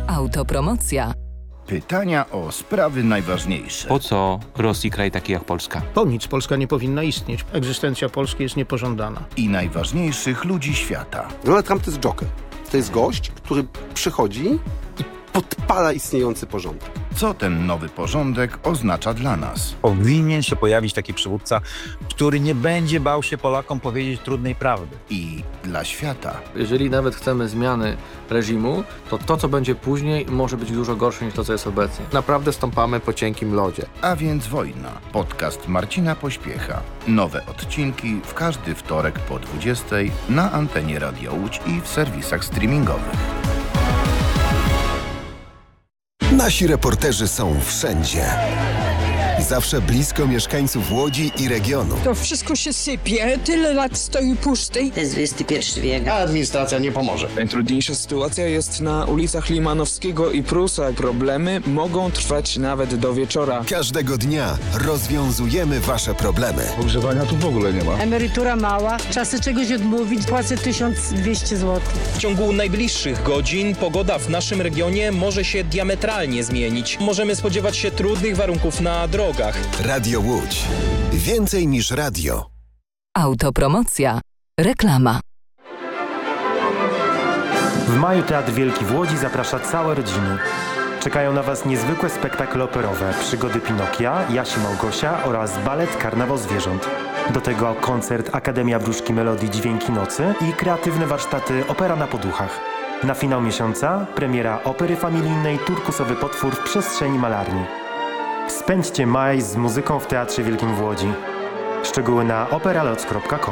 Autopromocja. Pytania o sprawy najważniejsze. Po co Rosji kraj taki jak Polska? Po nic Polska nie powinna istnieć. Egzystencja Polski jest niepożądana. I najważniejszych ludzi świata. Donald Trump to jest joker. To jest gość, który przychodzi i podpala istniejący porządek. Co ten nowy porządek oznacza dla nas? Powinien się pojawić taki przywódca, który nie będzie bał się Polakom powiedzieć trudnej prawdy. I dla świata. Jeżeli nawet chcemy zmiany reżimu, to co będzie później może być dużo gorsze niż to, co jest obecnie. Naprawdę stąpamy po cienkim lodzie. A więc wojna. Podcast Marcina Pośpiecha. Nowe odcinki w każdy wtorek po 20:00 na antenie Radio Łódź i w serwisach streamingowych. Nasi reporterzy są wszędzie. Zawsze blisko mieszkańców Łodzi i regionu. To wszystko się sypie, tyle lat stoi pusty. To jest XXI wiek. A administracja nie pomoże. Najtrudniejsza sytuacja jest na ulicach Limanowskiego i Prusa. Problemy mogą trwać nawet do wieczora. Każdego dnia rozwiązujemy wasze problemy. Ogrzewania tu w ogóle nie ma. Emerytura mała, czasy czegoś odmówić, płacę 1200 zł. W ciągu najbliższych godzin pogoda w naszym regionie może się diametralnie zmienić. Możemy spodziewać się trudnych warunków na drogach. Radio Łódź. Więcej niż radio. Autopromocja. Reklama. W maju Teatr Wielki w Łodzi zaprasza całe rodziny. Czekają na Was niezwykłe spektakle operowe, przygody Pinokia, Jasi Małgosia oraz balet Karnawał Zwierząt. Do tego koncert Akademia Wróżki Melodii Dźwięki Nocy i kreatywne warsztaty Opera na Poduchach. Na finał miesiąca premiera opery familijnej Turkusowy potwór w przestrzeni malarni. Spędźcie maj z muzyką w Teatrze Wielkim w Łodzi. Szczegóły na operaloc.com.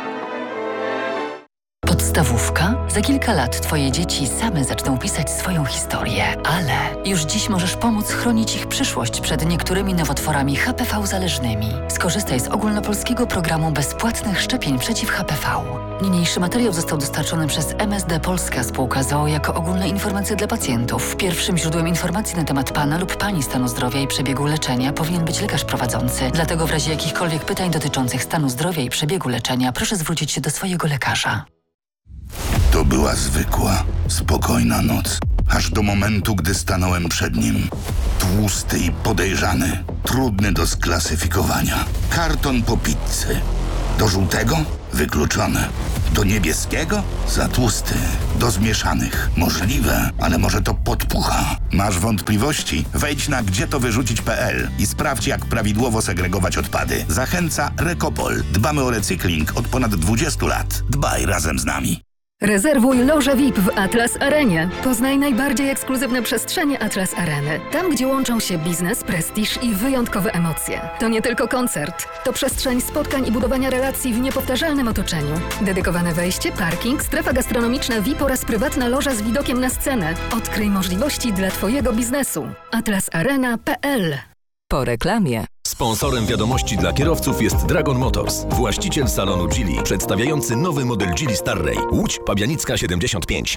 Podstawówka? Za kilka lat Twoje dzieci same zaczną pisać swoją historię, ale już dziś możesz pomóc chronić ich przyszłość przed niektórymi nowotworami HPV zależnymi. Skorzystaj z ogólnopolskiego programu bezpłatnych szczepień przeciw HPV. Niniejszy materiał został dostarczony przez MSD Polska Spółka z o.o. jako ogólne informacje dla pacjentów. Pierwszym źródłem informacji na temat Pana lub Pani stanu zdrowia i przebiegu leczenia powinien być lekarz prowadzący. Dlatego w razie jakichkolwiek pytań dotyczących stanu zdrowia i przebiegu leczenia proszę zwrócić się do swojego lekarza. To była zwykła, spokojna noc. Aż do momentu, gdy stanąłem przed nim. Tłusty i podejrzany. Trudny do sklasyfikowania. Karton po pizzy. Do żółtego? Wykluczone. Do niebieskiego? Za tłusty. Do zmieszanych? Możliwe, ale może to podpucha. Masz wątpliwości? Wejdź na gdzietowyrzucić.pl i sprawdź, jak prawidłowo segregować odpady. Zachęca Rekopol. Dbamy o recykling od ponad 20 lat. Dbaj razem z nami. Rezerwuj lożę VIP w Atlas Arenie. Poznaj najbardziej ekskluzywne przestrzenie Atlas Areny. Tam, gdzie łączą się biznes, prestiż i wyjątkowe emocje. To nie tylko koncert. To przestrzeń spotkań i budowania relacji w niepowtarzalnym otoczeniu. Dedykowane wejście, parking, strefa gastronomiczna VIP oraz prywatna loża z widokiem na scenę. Odkryj możliwości dla Twojego biznesu. atlasarena.pl. Po reklamie. Sponsorem wiadomości dla kierowców jest Dragon Motors, właściciel salonu Geely, przedstawiający nowy model Geely Starray. Łódź, Pabianicka 75.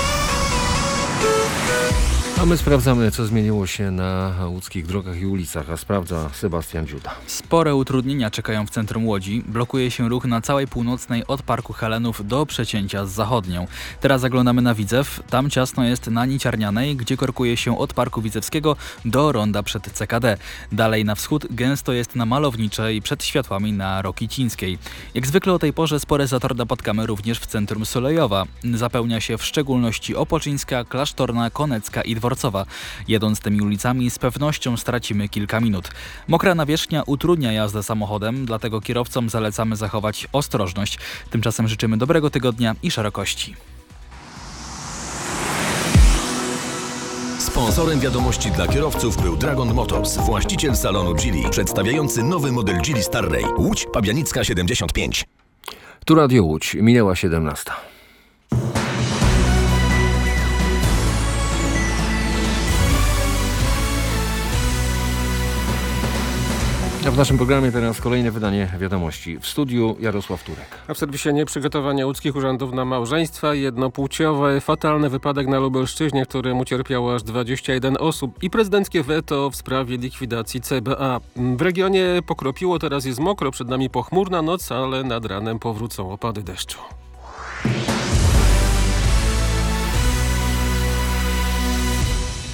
A my sprawdzamy, co zmieniło się na łódzkich drogach i ulicach, a sprawdza Sebastian Dziuda. Spore utrudnienia czekają w centrum Łodzi. Blokuje się ruch na całej północnej od Parku Helenów do przecięcia z Zachodnią. Teraz zaglądamy na Widzew. Tam ciasno jest na Niciarnianej, gdzie korkuje się od Parku Widzewskiego do ronda przed CKD. Dalej na wschód gęsto jest na Malowniczej przed światłami na Rokicińskiej. Jak zwykle o tej porze spore zator napotkamy również w centrum Solejowa. Zapełnia się w szczególności Opoczyńska, Klasztorna, Konecka i Dworcowa. Jedąc tymi ulicami z pewnością stracimy kilka minut. Mokra nawierzchnia utrudnia jazdę samochodem, dlatego kierowcom zalecamy zachować ostrożność. Tymczasem życzymy dobrego tygodnia i szerokości. Sponsorem wiadomości dla kierowców był Dragon Motors, właściciel salonu Geely, przedstawiający nowy model Geely Starray. Łódź, Pabianicka 75. Tu Radio Łódź, minęła 17. A w naszym programie teraz kolejne wydanie wiadomości. W studiu Jarosław Turek. A w serwisie przygotowania łódzkich urzędów na małżeństwa jednopłciowe. Fatalny wypadek na Lubelszczyźnie, w którym ucierpiało aż 21 osób. I prezydenckie weto w sprawie likwidacji CBA. W regionie pokropiło, teraz jest mokro. Przed nami pochmurna noc, ale nad ranem powrócą opady deszczu.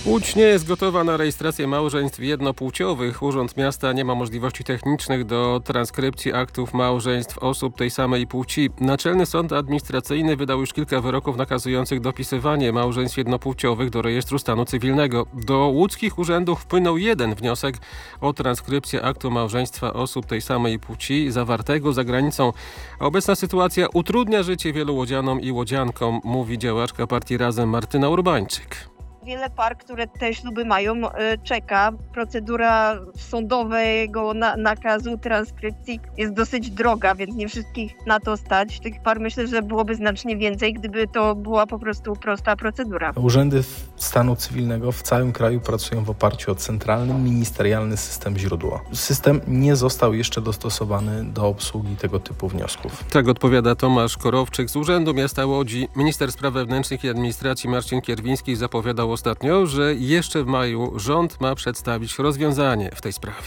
Łódź nie jest gotowa na rejestrację małżeństw jednopłciowych. Urząd Miasta nie ma możliwości technicznych do transkrypcji aktów małżeństw osób tej samej płci. Naczelny Sąd Administracyjny wydał już kilka wyroków nakazujących dopisywanie małżeństw jednopłciowych do rejestru stanu cywilnego. Do łódzkich urzędów wpłynął jeden wniosek o transkrypcję aktu małżeństwa osób tej samej płci zawartego za granicą. Obecna sytuacja utrudnia życie wielu łodzianom i łodziankom, mówi działaczka partii Razem Martyna Urbańczyk. Wiele par, które te śluby mają, czeka. Procedura sądowego nakazu transkrypcji jest dosyć droga, więc nie wszystkich na to stać. Tych par myślę, że byłoby znacznie więcej, gdyby to była po prostu prosta procedura. Urzędy stanu cywilnego w całym kraju pracują w oparciu o centralny, ministerialny system źródła. System nie został jeszcze dostosowany do obsługi tego typu wniosków. Tak odpowiada Tomasz Korowczyk z Urzędu Miasta Łodzi. Minister Spraw Wewnętrznych i Administracji Marcin Kierwiński zapowiadał ostatnio, że jeszcze w maju rząd ma przedstawić rozwiązanie w tej sprawie.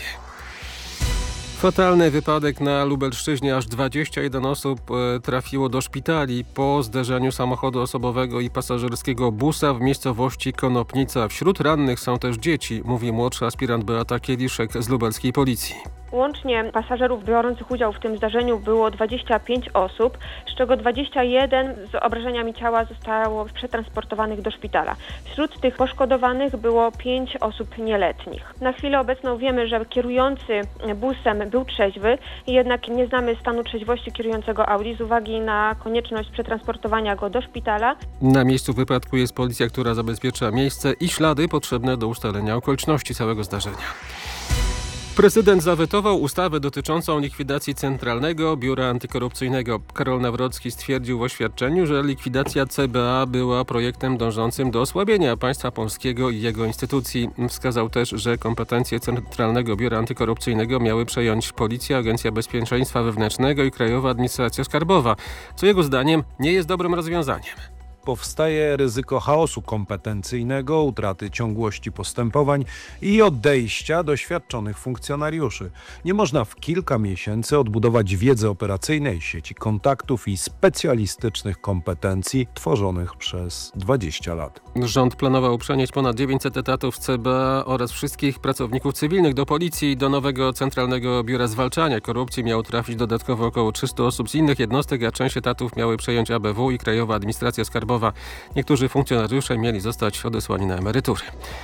Fatalny wypadek na Lubelszczyźnie. Aż 21 osób trafiło do szpitali po zderzeniu samochodu osobowego i pasażerskiego busa w miejscowości Konopnica. Wśród rannych są też dzieci, mówi młodszy aspirant Beata Kieliszek z lubelskiej policji. Łącznie pasażerów biorących udział w tym zdarzeniu było 25 osób, z czego 21 z obrażeniami ciała zostało przetransportowanych do szpitala. Wśród tych poszkodowanych było 5 osób nieletnich. Na chwilę obecną wiemy, że kierujący busem był trzeźwy, jednak nie znamy stanu trzeźwości kierującego Audi z uwagi na konieczność przetransportowania go do szpitala. Na miejscu wypadku jest policja, która zabezpiecza miejsce i ślady potrzebne do ustalenia okoliczności całego zdarzenia. Prezydent zawetował ustawę dotyczącą likwidacji Centralnego Biura Antykorupcyjnego. Karol Nawrocki stwierdził w oświadczeniu, że likwidacja CBA była projektem dążącym do osłabienia państwa polskiego i jego instytucji. Wskazał też, że kompetencje Centralnego Biura Antykorupcyjnego miały przejąć Policja, Agencja Bezpieczeństwa Wewnętrznego i Krajowa Administracja Skarbowa, co jego zdaniem nie jest dobrym rozwiązaniem. Powstaje ryzyko chaosu kompetencyjnego, utraty ciągłości postępowań i odejścia doświadczonych funkcjonariuszy. Nie można w kilka miesięcy odbudować wiedzy operacyjnej, sieci kontaktów i specjalistycznych kompetencji tworzonych przez 20 lat. Rząd planował przenieść ponad 900 etatów z CBA oraz wszystkich pracowników cywilnych do policji. Do nowego Centralnego Biura Zwalczania Korupcji miało trafić dodatkowo około 300 osób z innych jednostek, a część etatów miały przejąć ABW i Krajowa Administracja Skarbowa. Niektórzy funkcjonariusze mieli zostać odesłani na emerytury.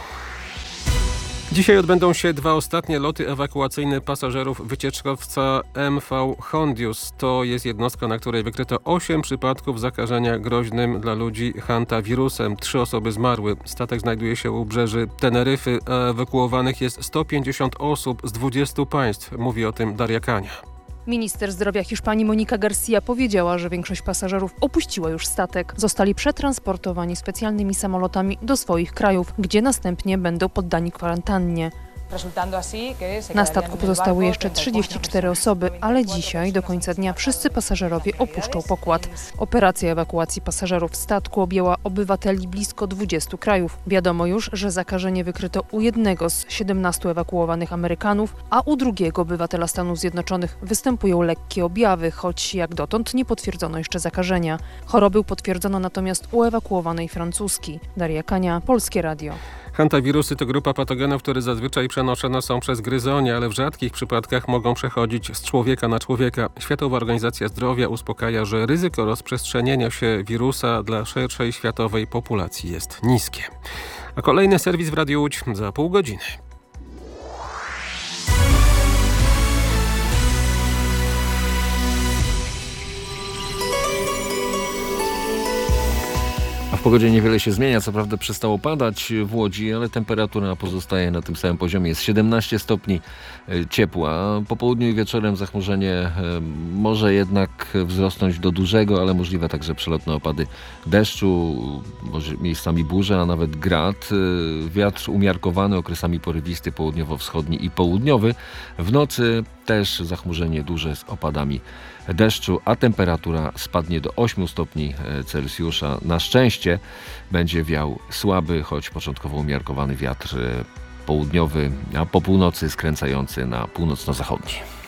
Dzisiaj odbędą się 2 ostatnie loty ewakuacyjne pasażerów wycieczkowca MV Hondius. To jest jednostka, na której wykryto 8 przypadków zakażenia groźnym dla ludzi hantawirusem. 3 osoby zmarły. Statek znajduje się u brzeży Teneryfy, a ewakuowanych jest 150 osób z 20 państw. Mówi o tym Daria Kania. Minister zdrowia Hiszpanii Monika Garcia powiedziała, że większość pasażerów opuściła już statek. Zostali przetransportowani specjalnymi samolotami do swoich krajów, gdzie następnie będą poddani kwarantannie. Na statku pozostały jeszcze 34 osoby, ale dzisiaj do końca dnia wszyscy pasażerowie opuszczą pokład. Operacja ewakuacji pasażerów statku objęła obywateli blisko 20 krajów. Wiadomo już, że zakażenie wykryto u jednego z 17 ewakuowanych Amerykanów, a u drugiego obywatela Stanów Zjednoczonych występują lekkie objawy, choć jak dotąd nie potwierdzono jeszcze zakażenia. Chorobę potwierdzono natomiast u ewakuowanej Francuski. Daria Kania, Polskie Radio. Hantawirusy to grupa patogenów, które zazwyczaj przenoszone są przez gryzonie, ale w rzadkich przypadkach mogą przechodzić z człowieka na człowieka. Światowa Organizacja Zdrowia uspokaja, że ryzyko rozprzestrzenienia się wirusa dla szerszej światowej populacji jest niskie. A kolejny serwis w Radiu Łódź za pół godziny. W pogodzie niewiele się zmienia, co prawda przestało padać w Łodzi, ale temperatura pozostaje na tym samym poziomie. Jest 17 stopni ciepła. Po południu i wieczorem zachmurzenie może jednak wzrosnąć do dużego, ale możliwe także przelotne opady deszczu, może miejscami burze, a nawet grad. Wiatr umiarkowany, okresami porywisty, południowo-wschodni i południowy. W nocy też zachmurzenie duże z opadami deszczu, a temperatura spadnie do 8 stopni Celsjusza. Na szczęście będzie wiał słaby, choć początkowo umiarkowany wiatr południowy, a po północy skręcający na północno-zachodni.